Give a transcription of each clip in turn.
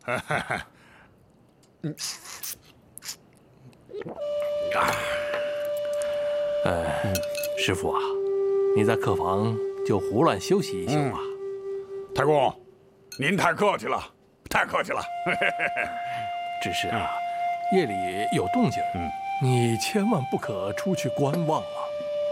师傅啊，你在客房就胡乱休息一宿吧。 太公，您太客气了，太客气了。 只是啊，夜里有动静，你千万不可出去观望啊。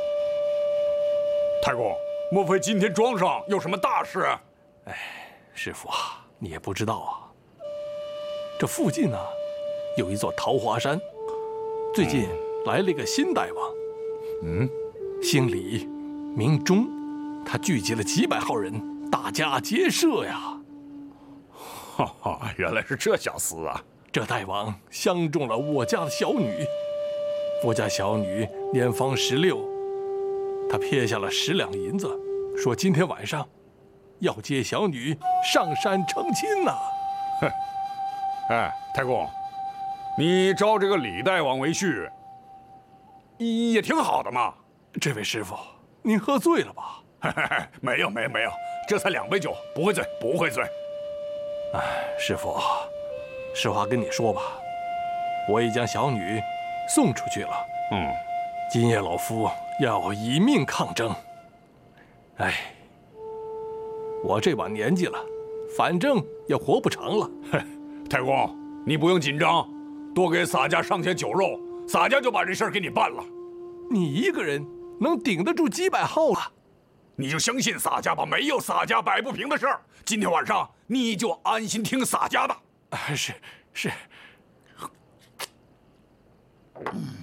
太公，莫非今天庄上有什么大事？ 哎，师傅啊，你也不知道啊，这附近呢，有一座桃花山，最近来了一个新大王，姓李，名忠，他聚集了几百号人，大家皆赦呀。 哈哈，原来是这小厮啊！ 这大王相中了我家的小女，我家小女年方16，他撇下了10两银子，说今天晚上要接小女上山成亲呐。 哼，哎，太公，你招这个李大王为婿，也挺好的嘛。 这位师傅，您喝醉了吧？ 没有，这才2杯酒，不会醉，不会醉。 哎，师傅，实话跟你说吧，我已将小女送出去了。今夜老夫要以命抗争。哎，我这把年纪了，反正也活不长了。 太公，你不用紧张，多给洒家上些酒肉，洒家就把这事儿给你办了。 你一个人能顶得住几百号啊？ 你就相信洒家吧，没有洒家摆不平的事儿。今天晚上你就安心听洒家的。 是。